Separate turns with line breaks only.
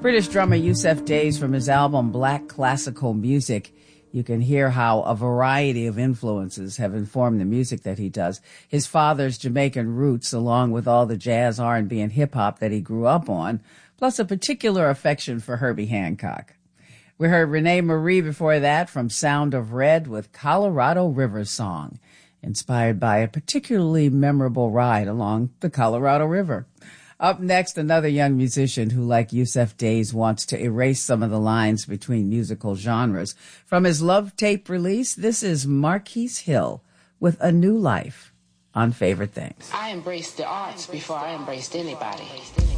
British drummer Yusef Dayes from his album Black Classical Music. You can hear how a variety of influences have informed the music that he does. His father's Jamaican roots, along with all the jazz, R&B, and hip-hop that he grew up on, plus a particular affection for Herbie Hancock. We heard Renee Marie before that from Sound of Red with Colorado River Song, inspired by a particularly memorable ride along the Colorado River. Up next, another young musician who, like Yusef Dayes, wants to erase some of the lines between musical genres. From his Love Tape release, this is Marquise Hill with A New Life on Favorite Things.
I embraced the arts before I embraced anybody.